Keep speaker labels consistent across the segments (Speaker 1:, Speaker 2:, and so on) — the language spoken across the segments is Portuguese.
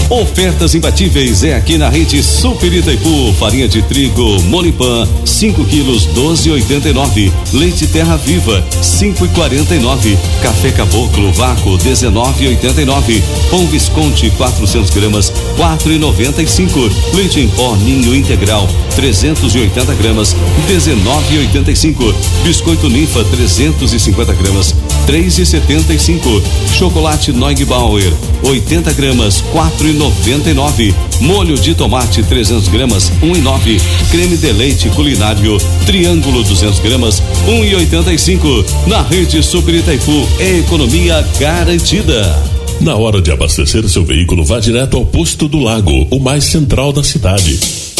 Speaker 1: Ofertas imbatíveis é aqui na rede Super Itaipu. Farinha de trigo Molipan 5 quilos 12,89. Leite Terra Viva 5,49. Café Caboclo Vácuo 19,89. Pão Visconti 400 gramas 4,95. Leite em pó Ninho Integral 380 gramas 19,85. Biscoito Ninfa 350 gramas 3,75. Chocolate Neugbauer 80 gramas 4,99. Molho de tomate 300 gramas 1,9. Creme de leite culinário Triângulo 200 gramas 1,85. Na rede Super Itaipu é economia garantida.
Speaker 2: Na hora de abastecer seu veículo, vá direto ao Posto do Lago, o mais central da cidade.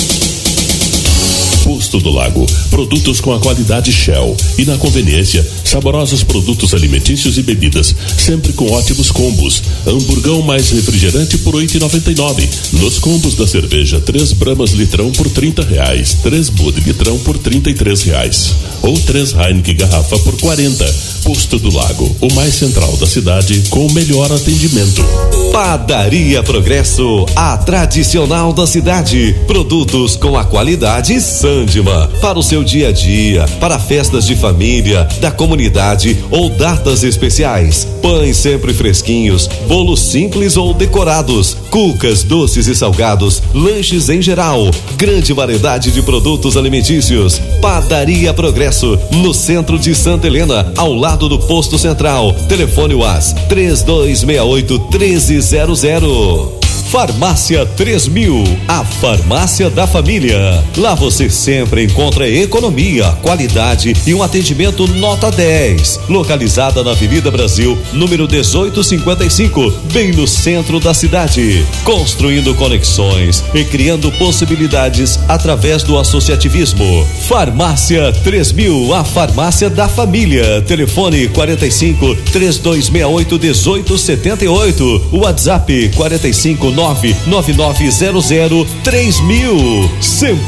Speaker 2: Posto do Lago, produtos com a qualidade Shell e na conveniência, saborosos produtos alimentícios e bebidas, sempre com ótimos combos. Hamburgão mais refrigerante por R$8,99. Nos combos da cerveja, 3 Bramas litrão por R$30, 3 Bud litrão por R$33 ou 3 Heineken garrafa por R$40. Posto do Lago, o mais central da cidade com o melhor atendimento.
Speaker 1: Padaria Progresso, a tradicional da cidade. Produtos com a qualidade Sandman, para o seu dia a dia, para festas de família, da comunidade ou datas especiais. Pães sempre fresquinhos, bolos simples ou decorados, cucas, doces e salgados, lanches em geral. Grande variedade de produtos alimentícios. Padaria Progresso, no centro de Santa Helena, ao lado do Posto Central. Telefone UAS 3268-1300. Farmácia 3000, a farmácia da família. Lá você sempre encontra economia, qualidade e um atendimento nota 10. Localizada na Avenida Brasil, número 1855, bem no centro da cidade. Construindo conexões e criando possibilidades através do associativismo. Farmácia 3000, a farmácia da família. Telefone 45-3268-1878. WhatsApp 45-99900-3000.